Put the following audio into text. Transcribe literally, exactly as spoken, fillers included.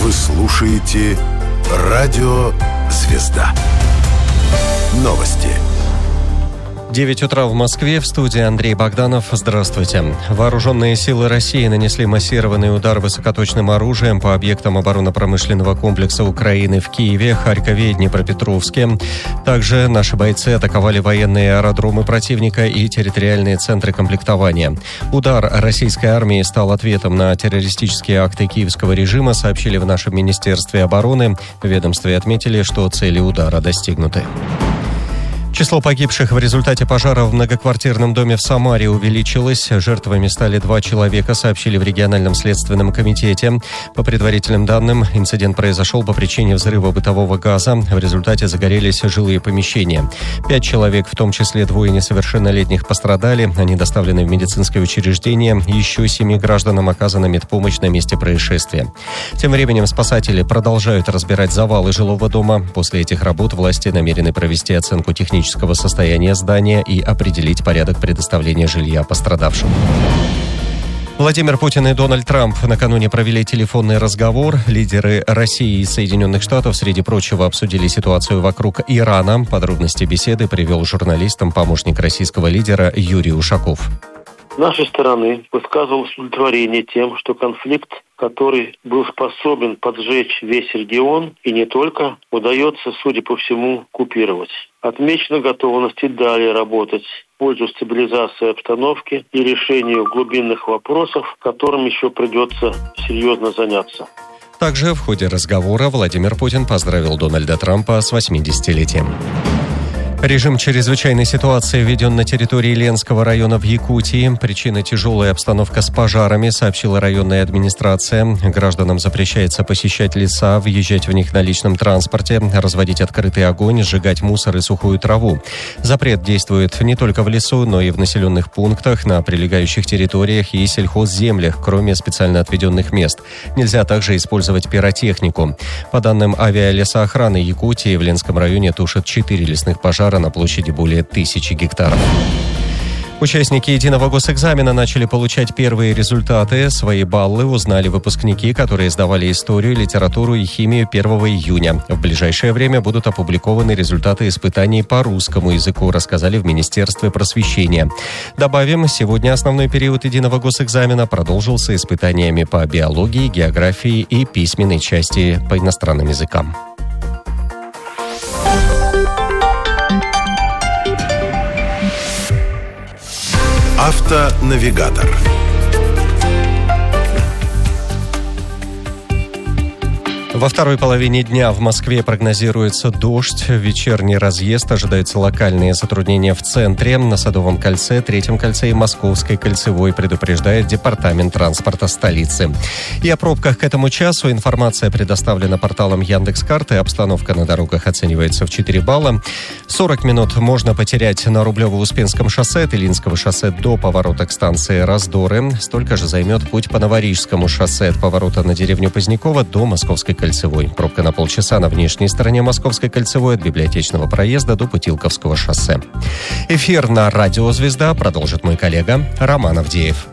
Вы слушаете «Радио Звезда». Новости. девять утра в Москве, в студии Андрей Богданов. Здравствуйте. Вооруженные силы России нанесли массированный удар высокоточным оружием по объектам оборонно-промышленного комплекса Украины в Киеве, Харькове и Днепропетровске. Также наши бойцы атаковали военные аэродромы противника и территориальные центры комплектования. Удар российской армии стал ответом на террористические акты киевского режима, сообщили в нашем Министерстве обороны. В ведомстве отметили, что цели удара достигнуты. Число погибших в результате пожара в многоквартирном доме в Самаре увеличилось. Жертвами стали два человека, сообщили в региональном следственном комитете. По предварительным данным, инцидент произошел по причине взрыва бытового газа. В результате загорелись жилые помещения. Пять человек, в том числе двое несовершеннолетних, пострадали. Они доставлены в медицинское учреждение. Еще семи гражданам оказана медпомощь на месте происшествия. Тем временем спасатели продолжают разбирать завалы жилого дома. После этих работ власти намерены провести оценку технического состояния здания и определить порядок предоставления жилья пострадавшим. Владимир Путин и Дональд Трамп накануне провели телефонный разговор. Лидеры России и Соединенных Штатов, среди прочего, обсудили ситуацию вокруг Ирана. Подробности беседы привел журналистам помощник российского лидера Юрий Ушаков. С нашей стороны высказывалось удовлетворение тем, что конфликт, который был способен поджечь весь регион и не только, удается, судя по всему, купировать. Отмечена готовность и далее работать в пользу стабилизации обстановки и решению глубинных вопросов, которым еще придется серьезно заняться. Также в ходе разговора Владимир Путин поздравил Дональда Трампа с восьмидесятилетием. Режим чрезвычайной ситуации введен на территории Ленского района в Якутии. Причина – тяжелая обстановка с пожарами, сообщила районная администрация. Гражданам запрещается посещать леса, въезжать в них на личном транспорте, разводить открытый огонь, сжигать мусор и сухую траву. Запрет действует не только в лесу, но и в населенных пунктах, на прилегающих территориях и сельхозземлях, кроме специально отведенных мест. Нельзя также использовать пиротехнику. По данным авиалесоохраны Якутии, в Ленском районе тушат четыре лесных пожара на площади более тысячи гектаров. Участники единого госэкзамена начали получать первые результаты. Свои баллы узнали выпускники, которые сдавали историю, литературу и химию первого июня. В ближайшее время будут опубликованы результаты испытаний по русскому языку, рассказали в Министерстве просвещения. Добавим, сегодня основной период единого госэкзамена продолжился испытаниями по биологии, географии и письменной части по иностранным языкам. Автонавигатор. Во второй половине дня в Москве прогнозируется дождь. В вечерний разъезд ожидаются локальные затруднения в центре, на Садовом кольце, Третьем кольце и Московской кольцевой, предупреждает Департамент транспорта столицы. И о пробках к этому часу информация предоставлена порталом Яндекс.Карты. Обстановка на дорогах оценивается в четыре балла. сорок минут можно потерять на Рублево-Успенском шоссе от Илинского шоссе до поворота к станции Раздоры. Столько же займет путь по Новорижскому шоссе от поворота на деревню Позднякова до Московской кольцевой. Пробка на полчаса на внешней стороне Московской кольцевой от Библиотечного проезда до Путилковского шоссе. Эфир на радио «Звезда» продолжит мой коллега Роман Авдеев.